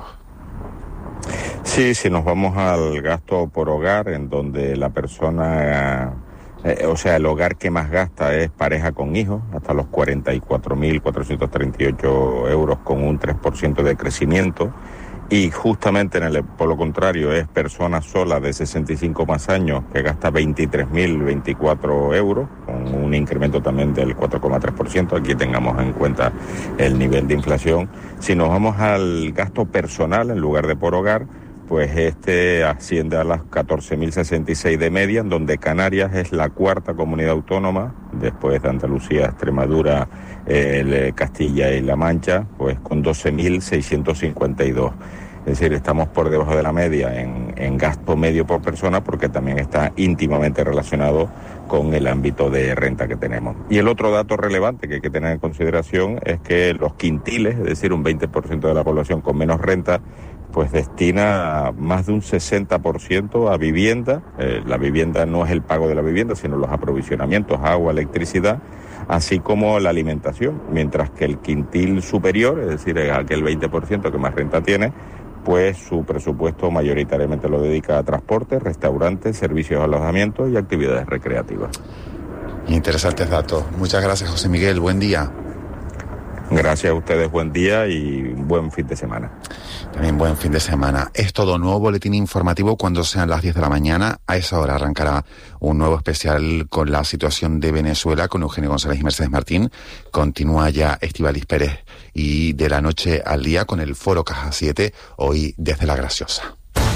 Speaker 23: Sí, si nos vamos al gasto por hogar, en donde la persona, eh, o sea, el hogar que más gasta es pareja con hijos, hasta los cuarenta y cuatro mil cuatrocientos treinta y ocho euros, con un tres por ciento de crecimiento. Y justamente en el polo contrario es persona sola de sesenta y cinco más años, que gasta veintitrés mil veinticuatro euros, con un incremento también del cuatro coma tres por ciento. Aquí tengamos en cuenta el nivel de inflación. Si nos vamos al gasto personal en lugar de por hogar, pues este asciende a las catorce mil sesenta y seis de media, en donde Canarias es la cuarta comunidad autónoma, después de Andalucía, Extremadura, eh, Castilla y La Mancha, pues con doce mil seiscientos cincuenta y dos. Es decir, estamos por debajo de la media en, en gasto medio por persona, porque también está íntimamente relacionado con el ámbito de renta que tenemos. Y el otro dato relevante que hay que tener en consideración es que los quintiles, es decir, un veinte por ciento de la población con menos renta, pues destina más de un sesenta por ciento a vivienda. Eh, la vivienda no es el pago de la vivienda, sino los aprovisionamientos, agua, electricidad, así como la alimentación, mientras que el quintil superior, es decir, aquel veinte por ciento que más renta tiene, pues su presupuesto mayoritariamente lo dedica a transporte, restaurantes, servicios de alojamiento y actividades recreativas.
Speaker 19: Interesantes datos. Muchas gracias, José Miguel. Buen día.
Speaker 23: Gracias a ustedes, buen día y buen fin de semana.
Speaker 19: También buen fin de semana. Es todo, nuevo boletín informativo cuando sean las diez de la mañana. A esa hora arrancará un nuevo especial con la situación de Venezuela con Eugenio González y Mercedes Martín. Continúa ya Estíbaliz Pérez y de la noche al día con el Foro Caja siete, hoy desde La Graciosa.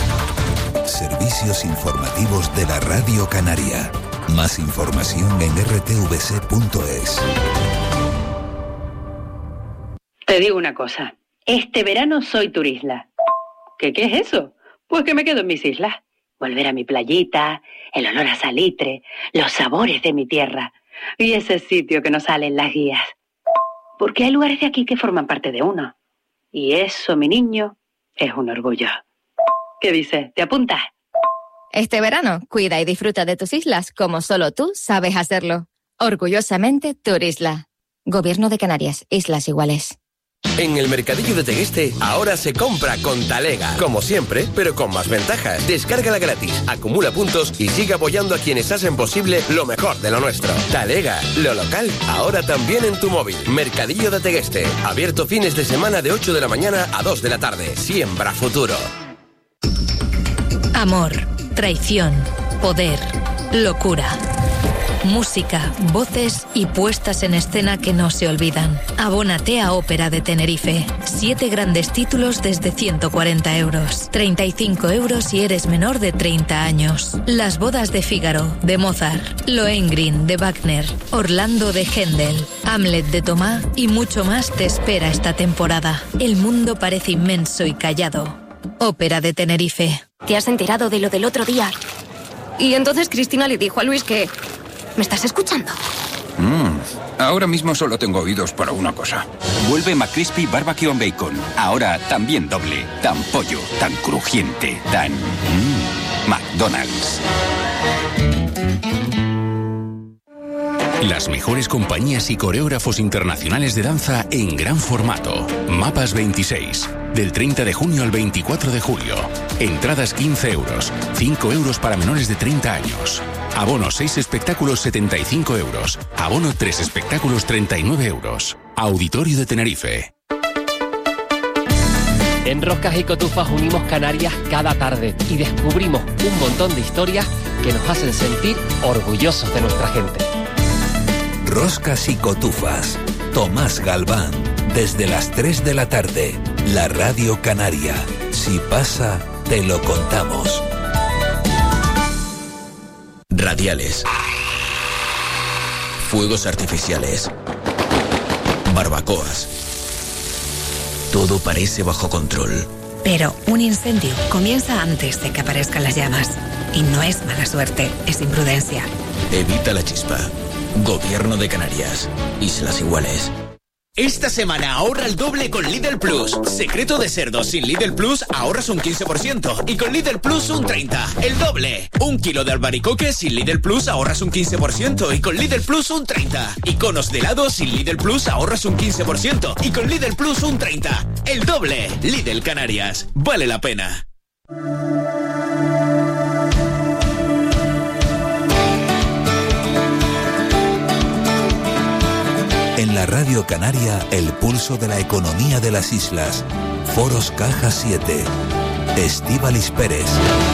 Speaker 8: Servicios informativos de la Radio Canaria. Más información en r t v c punto es.
Speaker 12: Te digo una cosa, este verano soy turisla. ¿Qué, qué es eso? Pues que me quedo en mis islas. Volver a mi playita, el olor a salitre, los sabores de mi tierra y ese sitio que no sale en las guías. Porque hay lugares de aquí que forman parte de uno. Y eso, mi niño, es un orgullo. ¿Qué dices? ¿Te apuntas?
Speaker 13: Este verano, cuida y disfruta de tus islas como solo tú sabes hacerlo. Orgullosamente Turisla. Gobierno de Canarias, Islas Iguales.
Speaker 4: En el Mercadillo de Tegueste, ahora se compra con Talega. Como siempre, pero con más ventajas. Descárgala gratis, acumula puntos y sigue apoyando a quienes hacen posible lo mejor de lo nuestro. Talega, lo local, ahora también en tu móvil. Mercadillo de Tegueste, abierto fines de semana de ocho de la mañana a dos de la tarde. Siembra futuro.
Speaker 6: Amor, traición, poder, locura. Música, voces y puestas en escena que no se olvidan. Abónate a Ópera de Tenerife. Siete grandes títulos desde ciento cuarenta euros. treinta y cinco euros si eres menor de treinta años. Las bodas de Fígaro, de Mozart. Lohengrin, de Wagner. Orlando, de Händel. Hamlet, de Tomás y mucho más te espera esta temporada. El mundo parece inmenso y callado. Ópera de Tenerife.
Speaker 9: ¿Te has enterado de lo del otro día? Y entonces Cristina le dijo a Luis que... ¿Me estás escuchando?
Speaker 24: Mm, ahora mismo solo tengo oídos para una cosa. Vuelve McCrispy Barbecue Bacon. Ahora también doble. Tan pollo, tan crujiente, tan... Mm, McDonald's.
Speaker 7: Las mejores compañías y coreógrafos internacionales de danza en gran formato. Mapas veintiséis. Del treinta de junio al veinticuatro de julio. Entradas quince euros. cinco euros para menores de treinta años. Abono seis espectáculos setenta y cinco euros. Abono tres espectáculos treinta y nueve euros. Auditorio de Tenerife.
Speaker 25: En Roscas y Cotufas unimos Canarias cada tarde y descubrimos un montón de historias que nos hacen sentir orgullosos de nuestra gente.
Speaker 8: Roscas y Cotufas. Tomás Galván. Desde las tres de la tarde. La Radio Canaria. Si pasa, te lo contamos.
Speaker 26: Radiales. Fuegos artificiales. Barbacoas. Todo parece bajo control.
Speaker 27: Pero un incendio comienza antes de que aparezcan las llamas. Y no es mala suerte, es imprudencia.
Speaker 26: Evita la chispa. Gobierno de Canarias. Islas Iguales.
Speaker 28: Esta semana ahorra el doble con Lidl Plus. Secreto de cerdo sin Lidl Plus ahorras un quince por ciento y con Lidl Plus un treinta por ciento. El doble. Un kilo de albaricoque sin Lidl Plus ahorras un quince por ciento y con Lidl Plus un treinta por ciento. Y conos de helado sin Lidl Plus ahorras un quince por ciento y con Lidl Plus un treinta por ciento. El doble. Lidl Canarias. Vale la pena.
Speaker 8: En la Radio Canaria, el pulso de la economía de las islas. Foros Caja siete. Estíbaliz Pérez.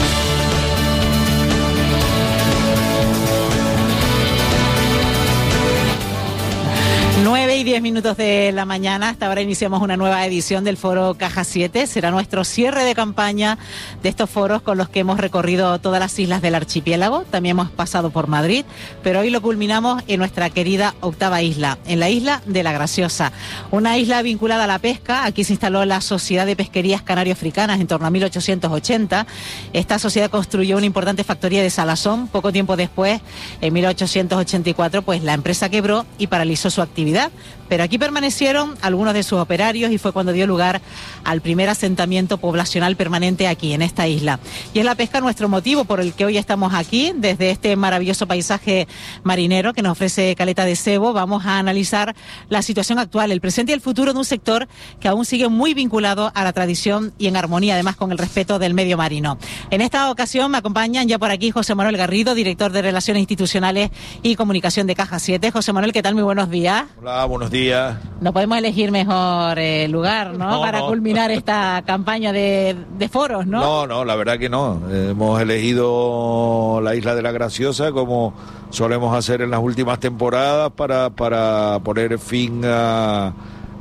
Speaker 3: nueve y diez minutos de la mañana. Hasta ahora iniciamos una nueva edición del Foro Caja siete. Será nuestro cierre de campaña de estos foros con los que hemos recorrido todas las islas del archipiélago. También hemos pasado por Madrid, pero hoy lo culminamos en nuestra querida octava isla, en la isla de La Graciosa. Una isla vinculada a la pesca. Aquí se instaló la Sociedad de Pesquerías Canario-Africanas en torno a mil ochocientos ochenta. Esta sociedad construyó una importante factoría de salazón. Poco tiempo después, en mil ochocientos ochenta y cuatro, pues la empresa quebró y paralizó su actividad. Pero aquí permanecieron algunos de sus operarios y fue cuando dio lugar al primer asentamiento poblacional permanente aquí, en esta isla. Y es la pesca nuestro motivo por el que hoy estamos aquí, desde este maravilloso paisaje marinero que nos ofrece Caleta de Cebo. Vamos a analizar la situación actual, el presente y el futuro de un sector que aún sigue muy vinculado a la tradición y en armonía, además, con el respeto del medio marino. En esta ocasión me acompañan ya por aquí José Manuel Garrido, director de Relaciones Institucionales y Comunicación de Caja siete. José Manuel, ¿qué tal? Muy buenos días.
Speaker 29: Hola, buenos días.
Speaker 3: No podemos elegir mejor eh, lugar, ¿no? no Para no. culminar esta campaña de, de foros, ¿no?
Speaker 29: No, no, la verdad que no. Hemos elegido la Isla de La Graciosa como solemos hacer en las últimas temporadas para, para poner fin a,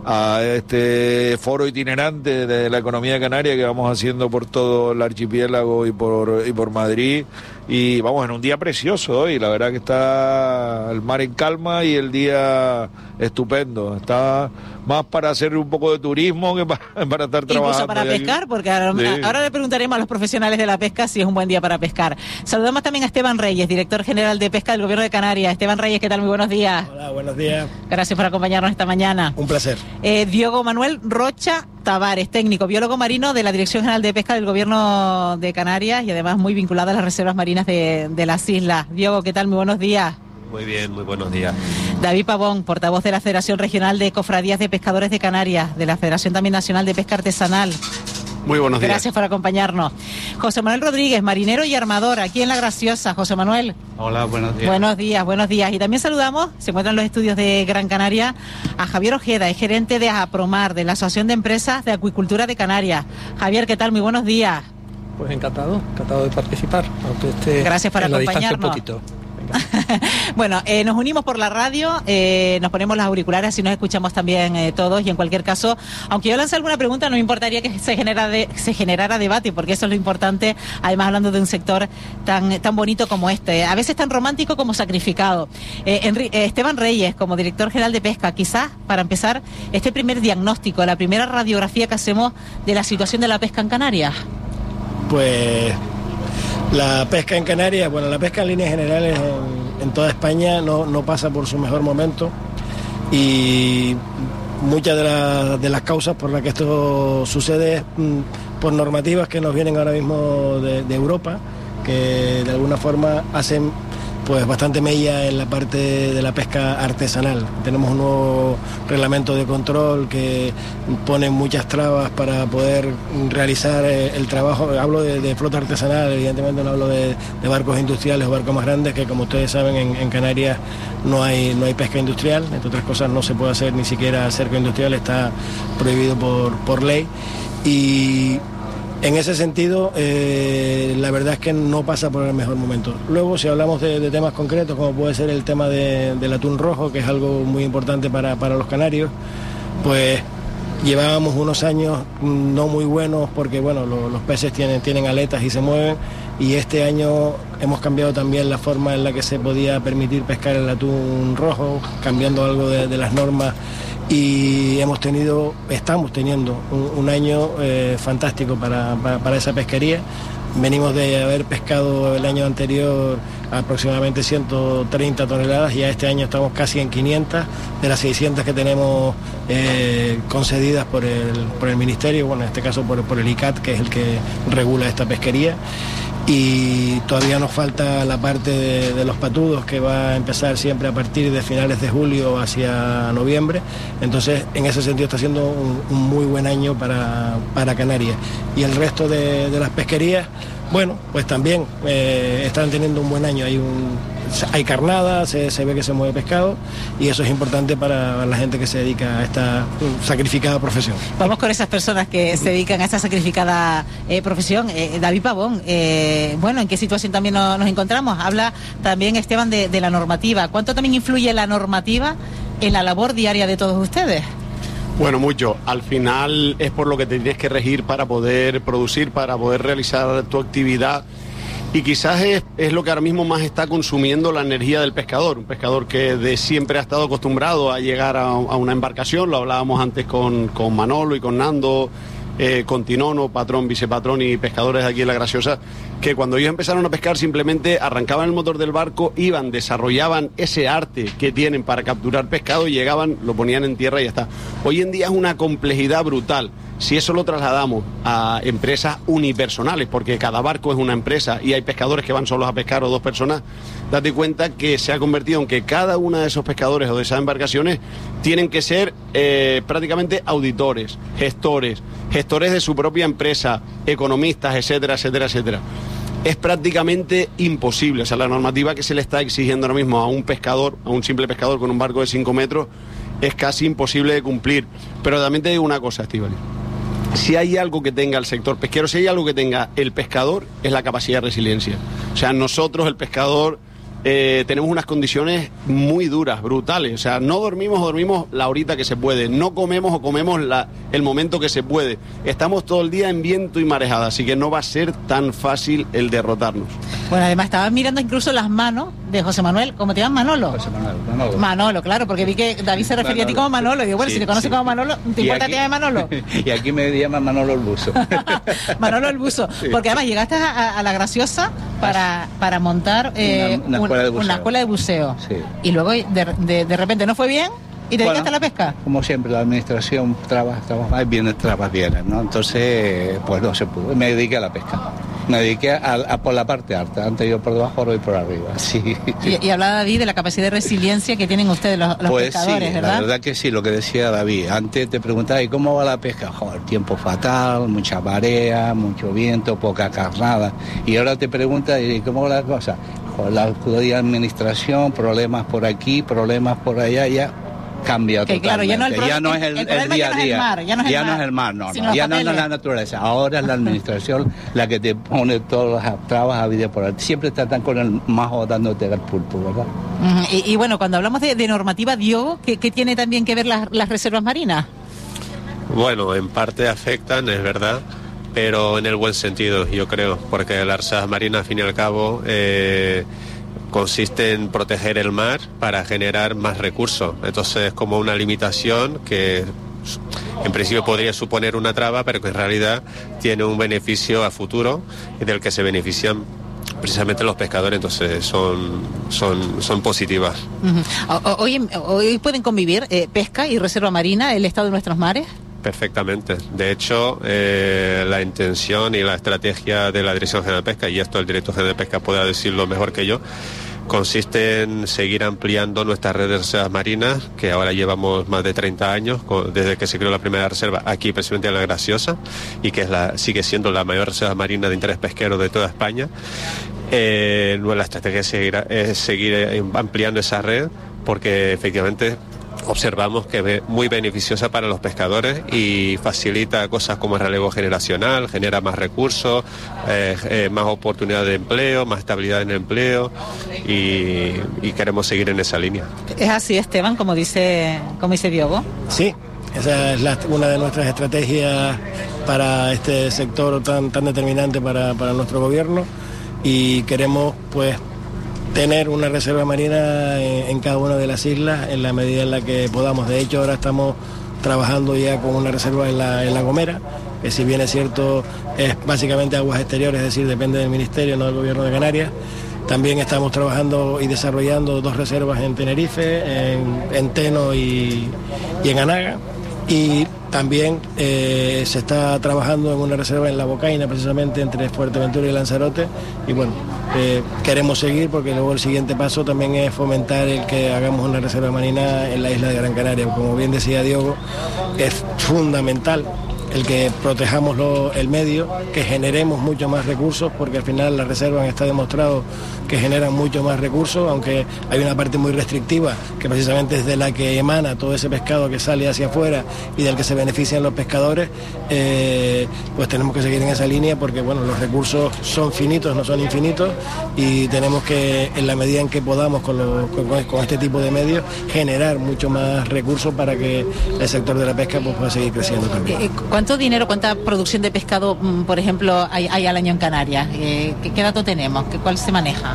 Speaker 29: a este foro itinerante de la economía canaria que vamos haciendo por todo el archipiélago y por, y por Madrid. Y vamos, en un día precioso hoy, la verdad que está el mar en calma y el día estupendo. Está más para hacer un poco de turismo que para, para estar trabajando.
Speaker 3: Incluso para pescar, porque ahora, sí. ahora le preguntaremos a los profesionales de la pesca si es un buen día para pescar. Saludamos también a Esteban Reyes, director general de Pesca del Gobierno de Canarias. Esteban Reyes, ¿qué tal? Muy buenos días.
Speaker 30: Hola, buenos días.
Speaker 3: Gracias por acompañarnos esta mañana.
Speaker 30: Un placer.
Speaker 3: Eh, Diego Manuel Rocha Tavares, técnico, biólogo marino de la Dirección General de Pesca del Gobierno de Canarias y además muy vinculado a las reservas marinas de, de las islas. Diego, ¿qué tal? Muy buenos días.
Speaker 31: Muy bien, muy buenos días.
Speaker 3: David Pavón, portavoz de la Federación Regional de Cofradías de Pescadores de Canarias, de la Federación también Nacional de Pesca Artesanal.
Speaker 2: Muy buenos días.
Speaker 3: Gracias por acompañarnos. José Manuel Rodríguez, marinero y armador, aquí en La Graciosa. José Manuel.
Speaker 10: Hola, buenos días.
Speaker 3: Buenos días, buenos días. Y también saludamos, se encuentran en los estudios de Gran Canaria, a Javier Ojeda, es gerente de APROMAR, de la Asociación de Empresas de Acuicultura de Canarias. Javier, ¿qué tal? Muy buenos días.
Speaker 10: Pues encantado, encantado de participar, aunque esté
Speaker 3: Gracias por
Speaker 10: en la
Speaker 3: acompañarnos.
Speaker 10: distancia un poquito.
Speaker 3: Bueno, eh, nos unimos por la radio, eh, nos ponemos los auriculares y nos escuchamos también eh, todos, y en cualquier caso, aunque yo lance alguna pregunta, no me importaría que se, genera de, se generara debate, porque eso es lo importante, además hablando de un sector tan, tan bonito como este, a veces tan romántico como sacrificado. Eh, Enri, eh, Esteban Reyes, como director general de Pesca, quizás para empezar, este primer diagnóstico, la primera radiografía que hacemos de la situación de la pesca en Canarias.
Speaker 10: Pues la pesca en Canarias, bueno, la pesca en líneas generales en, en toda España no, no pasa por su mejor momento, y muchas de, la, de las causas por las que esto sucede es mm, por normativas que nos vienen ahora mismo de, de Europa, que de alguna forma hacen pues bastante mella en la parte de la pesca artesanal. Tenemos un nuevo reglamento de control que pone muchas trabas para poder realizar el trabajo. Hablo de, de flota artesanal, evidentemente no hablo de, de barcos industriales o barcos más grandes, que como ustedes saben en, en Canarias no hay, no hay pesca industrial, entre otras cosas no se puede hacer ni siquiera cerco industrial, está prohibido por, por ley. Y en ese sentido, eh, la verdad es que no pasa por el mejor momento. Luego, si hablamos de, de temas concretos, como puede ser el tema de, del atún rojo, que es algo muy importante para, para los canarios, pues llevábamos unos años no muy buenos porque, bueno, lo, los peces tienen, tienen aletas y se mueven, y este año hemos cambiado también la forma en la que se podía permitir pescar el atún rojo, cambiando algo de, de las normas. Y hemos tenido, estamos teniendo un, un año eh, fantástico para, para, para esa pesquería. Venimos de haber pescado el año anterior aproximadamente ciento treinta toneladas, y ya este año estamos casi en quinientas de las seiscientas que tenemos eh, concedidas por el, por el Ministerio, bueno, en este caso por, por el I C A T, que es el que regula esta pesquería. Y todavía nos falta la parte de, de los patudos, que va a empezar siempre a partir de finales de julio hacia noviembre. Entonces, en ese sentido está siendo un, un muy buen año para, para Canarias. Y el resto de, de las pesquerías, bueno, pues también eh, están teniendo un buen año. Hay un hay carnada, se, se ve que se mueve pescado, y eso es importante para la gente que se dedica a esta sacrificada profesión.
Speaker 3: Vamos con esas personas que se dedican a esta sacrificada eh, profesión. Eh, David Pavón, eh, bueno, ¿en qué situación también nos, nos encontramos? Habla también Esteban de, de la normativa. ¿Cuánto también influye la normativa en la labor diaria de todos ustedes?
Speaker 2: Bueno, mucho. Al final es por lo que te tienes que regir para poder producir, para poder realizar tu actividad. Y quizás es, es lo que ahora mismo más está consumiendo la energía del pescador. Un pescador que de siempre ha estado acostumbrado a llegar a, a una embarcación. Lo hablábamos antes con, con Manolo y con Nando, eh, con Tinono, patrón, vicepatrón y pescadores aquí en La Graciosa, que cuando ellos empezaron a pescar simplemente arrancaban el motor del barco, iban, desarrollaban ese arte que tienen para capturar pescado, y llegaban, lo ponían en tierra y ya está. Hoy en día es una complejidad brutal. Si eso lo trasladamos a empresas unipersonales, porque cada barco es una empresa y hay pescadores que van solos a pescar o dos personas, date cuenta que se ha convertido en que cada uno de esos pescadores o de esas embarcaciones tienen que ser eh, prácticamente auditores, gestores, gestores de su propia empresa, economistas, etcétera, etcétera, etcétera. Es prácticamente imposible. O sea, la normativa que se le está exigiendo ahora mismo a un pescador, a un simple pescador con un barco de cinco metros, es casi imposible de cumplir. Pero también te digo una cosa, Estíbaliz. Si hay algo que tenga el sector pesquero, si hay algo que tenga el pescador, es la capacidad de resiliencia. O sea, nosotros, el pescador, eh, tenemos unas condiciones muy duras, brutales. O sea, no dormimos o dormimos la horita que se puede, no comemos o comemos la, el momento que se puede. Estamos todo el día en viento y marejada, así que no va a ser tan fácil el derrotarnos.
Speaker 3: Bueno, además estaba mirando incluso las manos de José Manuel. ¿Cómo te llamas? Manolo.
Speaker 10: José Manuel, Manolo.
Speaker 3: Manolo, claro, porque vi que David se refería Manolo. a ti como Manolo. Y digo, bueno, sí, si te conoces sí. como Manolo, ¿te importa que te llames Manolo?
Speaker 10: Y aquí me llaman Manolo el Buzo.
Speaker 3: Manolo el Buzo. Sí. Porque además llegaste a, a La Graciosa para, para montar eh,
Speaker 10: una, una, escuela de buceo.
Speaker 3: una escuela de buceo.
Speaker 10: Sí.
Speaker 3: Y luego de, de, de repente no fue bien. ¿Y te dedicaste bueno, a la pesca?
Speaker 10: Como siempre, la administración trabas, trabas más, viene trabas vienen, ¿no? Entonces, pues no se pudo. Me dediqué a la pesca.
Speaker 1: me dediqué a, a por la parte alta, antes yo por debajo, ahora voy por arriba, sí.
Speaker 3: Y, y hablaba David de la capacidad de resiliencia que tienen ustedes los, los
Speaker 1: pues
Speaker 3: pescadores,
Speaker 1: sí,
Speaker 3: ¿verdad?
Speaker 1: La verdad que sí, lo que decía David. Antes te preguntaba, ¿y cómo va la pesca? Joder, tiempo fatal, mucha marea, mucho viento, poca carnada. Y ahora te preguntas, ¿y cómo va la cosa? Joder, la actual administración, problemas por aquí, problemas por allá, ya cambia
Speaker 3: que,
Speaker 1: totalmente.
Speaker 3: Claro, ya, no el
Speaker 1: ya no es el, el, el día a día.
Speaker 3: Ya no es el mar, ya no es,
Speaker 1: ya
Speaker 3: el,
Speaker 1: no
Speaker 3: mar,
Speaker 1: es el mar, no, no. Ya no es la naturaleza. Ahora es la administración la que te pone todas las trabas a vida por ahí. Siempre tratan con el majo dándote el pulpo, ¿verdad?
Speaker 3: Uh-huh. y, y bueno, cuando hablamos de, de normativa, Diogo, ¿qué, ¿qué tiene también que ver las, las reservas marinas?
Speaker 11: Bueno, en parte afectan, es verdad, pero en el buen sentido, yo creo, porque las reservas marinas, al fin y al cabo, eh, consiste en proteger el mar para generar más recursos. Entonces es como una limitación que en principio podría suponer una traba, pero que en realidad tiene un beneficio a futuro y del que se benefician precisamente los pescadores, entonces son, son, son positivas.
Speaker 3: Uh-huh. Hoy, hoy pueden convivir eh, pesca y reserva marina, el estado de nuestros mares.
Speaker 11: Perfectamente. De hecho, eh, la intención y la estrategia de la Dirección General de Pesca, y esto el Director General de Pesca puede decirlo mejor que yo, consiste en seguir ampliando nuestra red de reservas marinas, que ahora llevamos más de treinta años, desde que se creó la primera reserva aquí precisamente en La Graciosa, y que es la, sigue siendo la mayor reserva marina de interés pesquero de toda España. Eh, la estrategia es seguir, es seguir ampliando esa red, porque efectivamente observamos que es muy beneficiosa para los pescadores y facilita cosas como el relevo generacional, genera más recursos, eh, eh, más oportunidades de empleo, más estabilidad en el empleo y, y queremos seguir en esa línea.
Speaker 3: ¿Es así, Esteban, como dice, como dice Diogo?
Speaker 10: Sí, esa es la, una de nuestras estrategias para este sector tan, tan determinante para, para nuestro gobierno, y queremos pues tener una reserva marina en, en cada una de las islas en la medida en la que podamos. De hecho, ahora estamos trabajando ya con una reserva en la, en la Gomera, que si bien es cierto es básicamente aguas exteriores, es decir, depende del Ministerio, no del Gobierno de Canarias. También estamos trabajando y desarrollando dos reservas en Tenerife, en, en Teno y, y en Anaga. Y también eh, se está trabajando en una reserva en La Bocaina, precisamente entre Fuerteventura y Lanzarote. Y bueno, eh, queremos seguir porque luego el siguiente paso también es fomentar el que hagamos una reserva marina en la isla de Gran Canaria. Como bien decía Diogo, es fundamental el que protejamos lo, el medio, que generemos mucho más recursos, porque al final las reservas está demostrado que generan mucho más recursos, aunque hay una parte muy restrictiva, que precisamente es de la que emana todo ese pescado que sale hacia afuera y del que se benefician los pescadores. Eh, pues tenemos que seguir en esa línea, porque bueno, los recursos son finitos, no son infinitos, y tenemos que, en la medida en que podamos con, los, con, con este tipo de medios, generar mucho más recursos para que el sector de la pesca pues, pueda seguir creciendo también.
Speaker 3: ¿Cuánto dinero, cuánta producción de pescado, por ejemplo, hay, hay al año en Canarias? Eh, ¿qué, ¿Qué dato tenemos? ¿Cuál se maneja?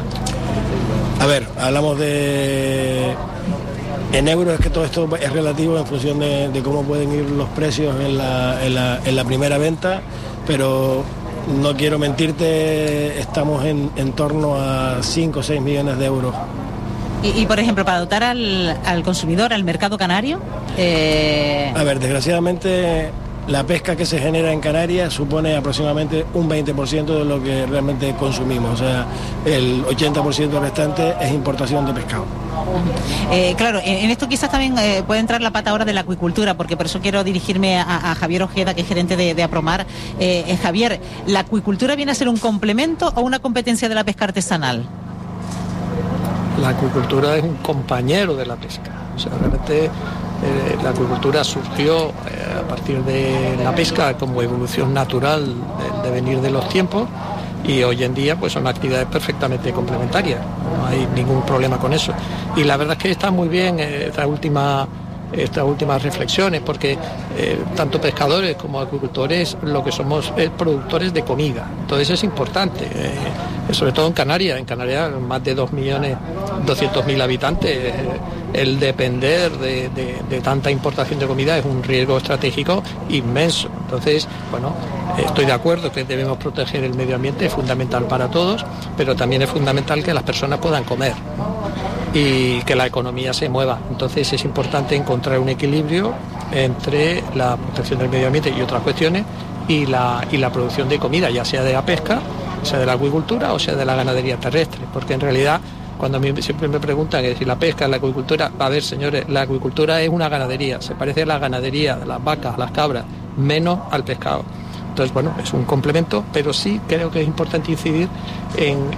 Speaker 10: A ver, hablamos de... En euros, es que todo esto es relativo en función de, de cómo pueden ir los precios en la, en la, en la primera venta, pero no quiero mentirte, estamos en, en torno a cinco o seis millones de euros.
Speaker 3: Y, y por ejemplo, para dotar al, al consumidor, al mercado canario... Eh...
Speaker 10: A ver, desgraciadamente... La pesca que se genera en Canarias supone aproximadamente un veinte por ciento de lo que realmente consumimos, o sea, el ochenta por ciento restante es importación de pescado.
Speaker 3: Eh, claro, en esto quizás también eh, puede entrar la pata ahora de la acuicultura, porque por eso quiero dirigirme a, a Javier Ojeda, que es gerente de, de Apromar. Eh, eh, Javier, ¿la acuicultura viene a ser un complemento o una competencia de la pesca artesanal?
Speaker 14: La acuicultura es un compañero de la pesca, o sea, realmente... Eh, la acuicultura surgió eh, a partir de la pesca como evolución natural del devenir de los tiempos, y hoy en día pues son actividades perfectamente complementarias, no hay ningún problema con eso. Y la verdad es que está muy bien eh, esta última estas últimas reflexiones, porque eh, tanto pescadores como acuicultores lo que somos es productores de comida, entonces es importante, eh, sobre todo en Canarias, en Canarias más de dos millones doscientos mil habitantes, eh, el depender de, de, de tanta importación de comida es un riesgo estratégico inmenso. Entonces, bueno, estoy de acuerdo que debemos proteger el medio ambiente, es fundamental para todos, pero también es fundamental que las personas puedan comer y que la economía se mueva. Entonces es importante encontrar un equilibrio entre la protección del medio ambiente y otras cuestiones y la, y la producción de comida, ya sea de la pesca sea de la acuicultura o sea de la ganadería terrestre, porque en realidad cuando a mí siempre me preguntan que si la pesca es la acuicultura, a ver señores, la acuicultura es una ganadería, se parece a la ganadería de las vacas, a las cabras, menos al pescado. Entonces, bueno, es un complemento, pero sí creo que es importante incidir en,